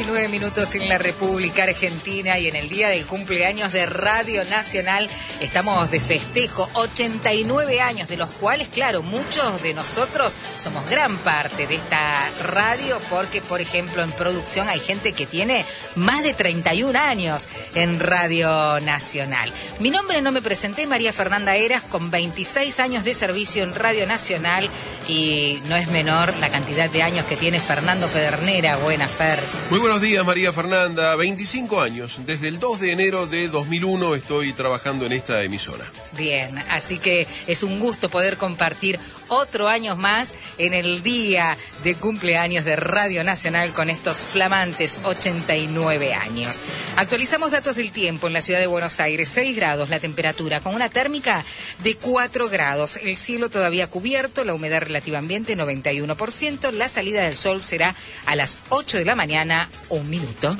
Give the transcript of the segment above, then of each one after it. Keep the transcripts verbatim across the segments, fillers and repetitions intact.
nueve minutos en la República Argentina y en el día del cumpleaños de Radio Nacional estamos de festejo, ochenta y nueve años, de los cuales, claro, muchos de nosotros somos gran parte de esta radio porque, por ejemplo, en producción hay gente que tiene más de treinta y un años en Radio Nacional. Mi nombre, no me presenté, María Fernanda Heras, con veintiséis años de servicio en Radio Nacional, y no es menor la cantidad de años que tiene Fernando Pedernera. Buenas, Fer. Muy buenos días, María Fernanda. veinticinco años. Desde el dos de enero de dos mil uno estoy trabajando en esta emisora. Bien, así que es un gusto poder compartir otro año más en el día de cumpleaños de Radio Nacional con estos flamantes ochenta y nueve años. Actualizamos datos del tiempo en la ciudad de Buenos Aires. seis grados la temperatura, con una térmica de cuatro grados. El cielo todavía cubierto, la humedad relativa ambiente noventa y uno por ciento. La salida del sol será a las ocho de la mañana, un minuto.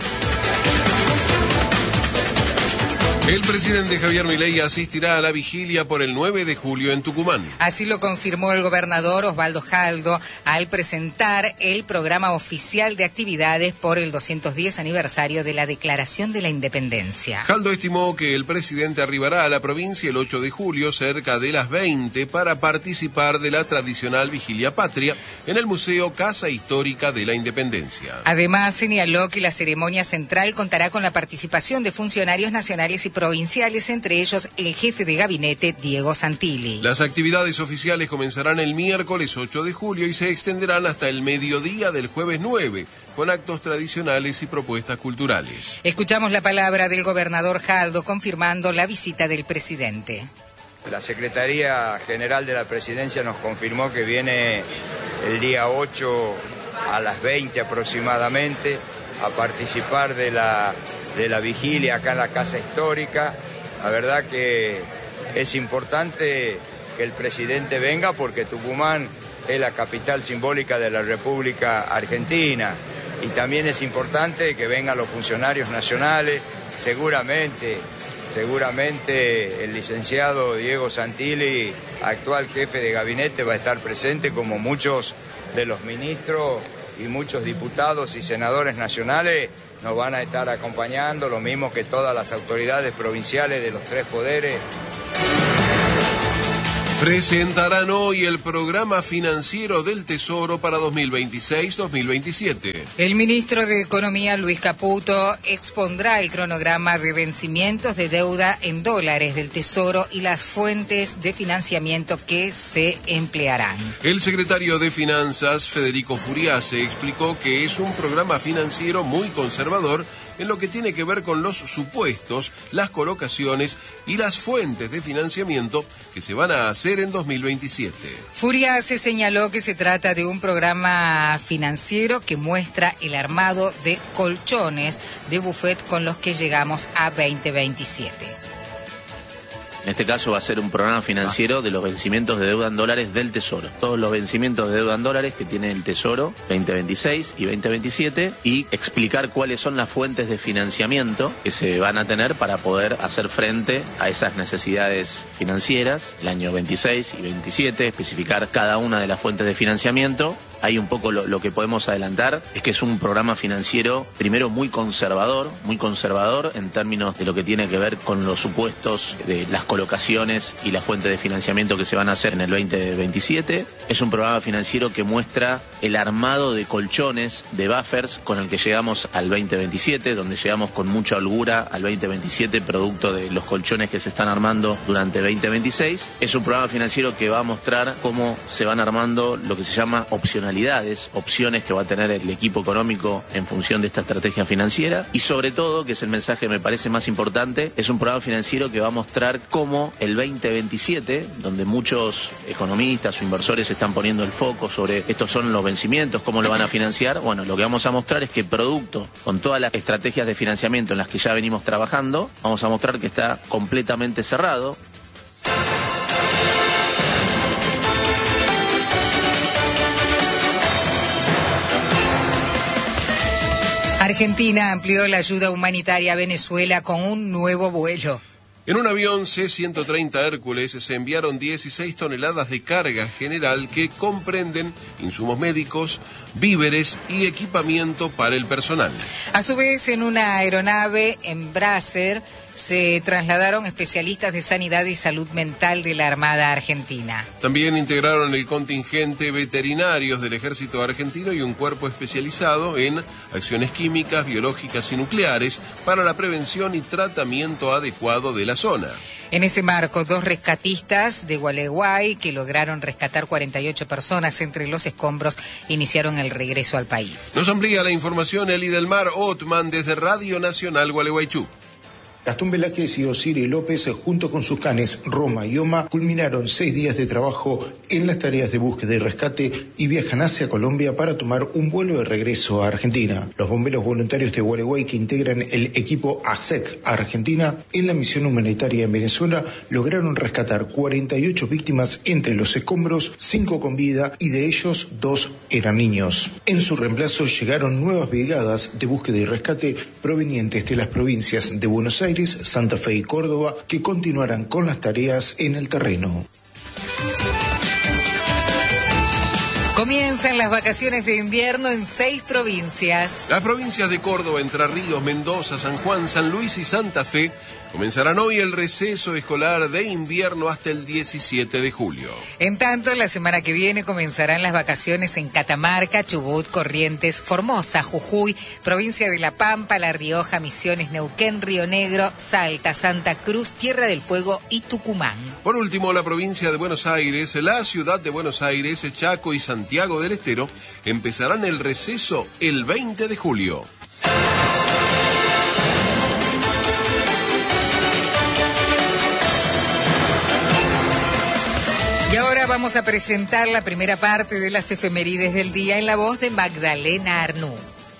El presidente Javier Milei asistirá a la vigilia por el nueve de julio en Tucumán. Así lo confirmó el gobernador Osvaldo Jaldo al presentar el programa oficial de actividades por el doscientos diez aniversario de la Declaración de la Independencia. Jaldo estimó que el presidente arribará a la provincia el ocho de julio cerca de las veinte para participar de la tradicional vigilia patria en el Museo Casa Histórica de la Independencia. Además, señaló que la ceremonia central contará con la participación de funcionarios nacionales y provinciales, entre ellos el jefe de gabinete Diego Santilli. Las actividades oficiales comenzarán el miércoles ocho de julio y se extenderán hasta el mediodía del jueves nueve, con actos tradicionales y propuestas culturales. Escuchamos la palabra del gobernador Jaldo confirmando la visita del presidente. La Secretaría General de la Presidencia nos confirmó que viene el día ocho a las veinte aproximadamente a participar de la de la vigilia acá en la Casa Histórica. La verdad que es importante que el presidente venga porque Tucumán es la capital simbólica de la República Argentina, y también es importante que vengan los funcionarios nacionales. Seguramente, seguramente el licenciado Diego Santilli, actual jefe de gabinete, va a estar presente, como muchos de los ministros y muchos diputados y senadores nacionales nos van a estar acompañando, lo mismo que todas las autoridades provinciales de los tres poderes. Presentarán hoy el programa financiero del Tesoro para dos mil veintiséis dos mil veintisiete. El ministro de Economía, Luis Caputo, expondrá el cronograma de vencimientos de deuda en dólares del Tesoro y las fuentes de financiamiento que se emplearán. El secretario de Finanzas, Federico Furiase, explicó que es un programa financiero muy conservador en lo que tiene que ver con los supuestos, las colocaciones y las fuentes de financiamiento que se van a hacer en dos mil veintisiete. Furiase señaló que se trata de un programa financiero que muestra el armado de colchones de buffet con los que llegamos a veinte veintisiete. En este caso va a ser un programa financiero de los vencimientos de deuda en dólares del Tesoro. Todos los vencimientos de deuda en dólares que tiene el Tesoro veinte veintiséis y veinte veintisiete, y explicar cuáles son las fuentes de financiamiento que se van a tener para poder hacer frente a esas necesidades financieras el año veintiséis y veintisiete, especificar cada una de las fuentes de financiamiento. Ahí un poco lo, lo que podemos adelantar es que es un programa financiero, primero, muy conservador, muy conservador en términos de lo que tiene que ver con los supuestos de las colocaciones y las fuentes de financiamiento que se van a hacer en el veinte veintisiete. Es un programa financiero que muestra el armado de colchones, de buffers, con el que llegamos al veinte veintisiete, donde llegamos con mucha holgura al veinte veintisiete, producto de los colchones que se están armando durante veinte veintiséis. Es un programa financiero que va a mostrar cómo se van armando lo que se llama opcionalidades, opciones que va a tener el equipo económico en función de esta estrategia financiera, y sobre todo, que es el mensaje que me parece más importante, es un programa financiero que va a mostrar cómo el veinte veintisiete, donde muchos economistas o inversores están poniendo el foco sobre estos son los vencimientos, cómo lo van a financiar, bueno, lo que vamos a mostrar es que producto con todas las estrategias de financiamiento en las que ya venimos trabajando, vamos a mostrar que está completamente cerrado. Argentina amplió la ayuda humanitaria a Venezuela con un nuevo vuelo. En un avión C ciento treinta Hércules se enviaron dieciséis toneladas de carga general que comprenden insumos médicos, víveres y equipamiento para el personal. A su vez, en una aeronave Embraer se trasladaron especialistas de sanidad y salud mental de la Armada Argentina. También integraron el contingente veterinarios del Ejército Argentino y un cuerpo especializado en acciones químicas, biológicas y nucleares para la prevención y tratamiento adecuado de la zona. En ese marco, dos rescatistas de Gualeguay, que lograron rescatar cuarenta y ocho personas entre los escombros, iniciaron el regreso al país. Nos amplía la información Eli del Mar Otman desde Radio Nacional Gualeguaychú. Gastón Velázquez y Osiris López, junto con sus canes Roma y Oma, culminaron seis días de trabajo en las tareas de búsqueda y rescate y viajan hacia Colombia para tomar un vuelo de regreso a Argentina. Los bomberos voluntarios de Gualeguay, que integran el equipo A S E C Argentina en la misión humanitaria en Venezuela, lograron rescatar cuarenta y ocho víctimas entre los escombros, cinco con vida y de ellos dos eran niños. En su reemplazo llegaron nuevas brigadas de búsqueda y rescate provenientes de las provincias de Buenos Aires, Santa Fe y Córdoba, que continuarán con las tareas en el terreno. Comienzan las vacaciones de invierno en seis provincias. Las provincias de Córdoba, Entre Ríos, Mendoza, San Juan, San Luis y Santa Fe comenzarán hoy el receso escolar de invierno hasta el diecisiete de julio. En tanto, la semana que viene comenzarán las vacaciones en Catamarca, Chubut, Corrientes, Formosa, Jujuy, provincia de La Pampa, La Rioja, Misiones, Neuquén, Río Negro, Salta, Santa Cruz, Tierra del Fuego y Tucumán. Por último, la provincia de Buenos Aires, la ciudad de Buenos Aires, Chaco y Santiago del Estero empezarán el receso el veinte de julio. Y ahora vamos a presentar la primera parte de las efemérides del día en la voz de Magdalena Arnú.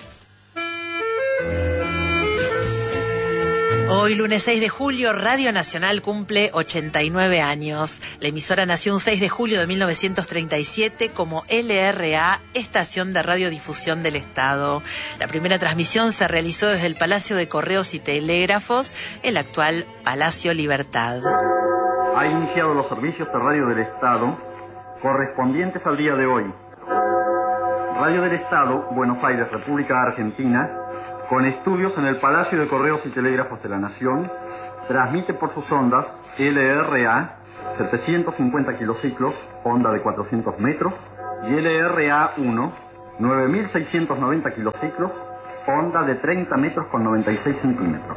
Hoy, lunes seis de julio, Radio Nacional cumple ochenta y nueve años. La emisora nació un seis de julio de mil novecientos treinta y siete como L R A, Estación de Radiodifusión del Estado. La primera transmisión se realizó desde el Palacio de Correos y Telégrafos, el actual Palacio Libertad. Ha iniciado los servicios de radio del Estado correspondientes al día de hoy. Radio del Estado, Buenos Aires, República Argentina, con estudios en el Palacio de Correos y Telégrafos de la Nación, transmite por sus ondas L R A setecientos cincuenta kilociclos, onda de cuatrocientos metros, y L R A uno, nueve mil seiscientos noventa kilociclos, onda de treinta metros con noventa y seis centímetros.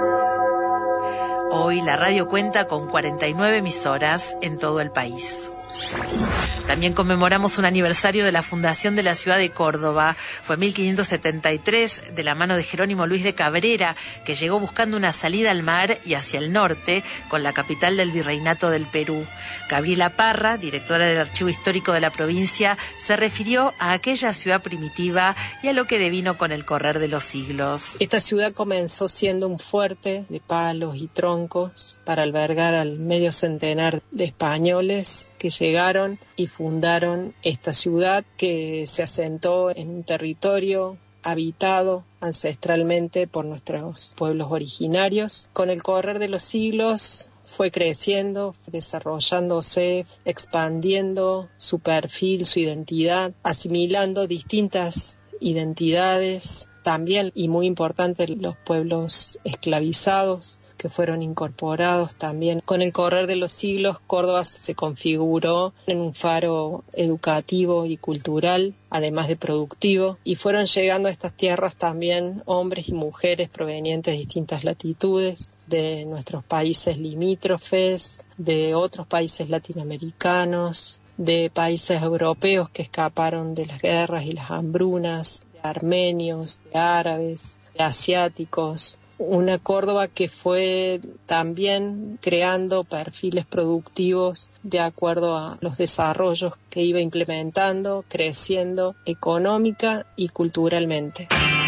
Hoy la radio cuenta con cuarenta y nueve emisoras en todo el país. También conmemoramos un aniversario de la fundación de la ciudad de Córdoba. Fue en mil quinientos setenta y tres, de la mano de Jerónimo Luis de Cabrera, que llegó buscando una salida al mar y hacia el norte, con la capital del Virreinato del Perú. Gabriela Parra, directora del Archivo Histórico de la provincia, se refirió a aquella ciudad primitiva y a lo que devino con el correr de los siglos. Esta ciudad comenzó siendo un fuerte de palos y troncos para albergar al medio centenar de españoles que llegaron y fundaron esta ciudad, que se asentó en un territorio habitado ancestralmente por nuestros pueblos originarios. Con el correr de los siglos fue creciendo, desarrollándose, expandiendo su perfil, su identidad, asimilando distintas identidades, también, y muy importante, los pueblos esclavizados que fueron incorporados también. Con el correr de los siglos, Córdoba se configuró en un faro educativo y cultural, además de productivo, y fueron llegando a estas tierras también hombres y mujeres provenientes de distintas latitudes, de nuestros países limítrofes, de otros países latinoamericanos, de países europeos que escaparon de las guerras y las hambrunas, de armenios, de árabes, de asiáticos. Una Córdoba que fue también creando perfiles productivos de acuerdo a los desarrollos que iba implementando, creciendo económica y culturalmente.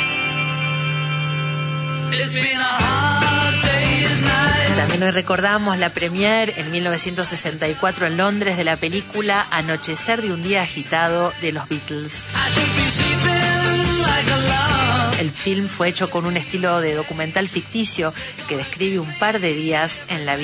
También hoy recordamos la premiere en mil novecientos sesenta y cuatro en Londres de la película Anochecer de un día agitado de los Beatles. El film fue hecho con un estilo de documental ficticio que describe un par de días en la vida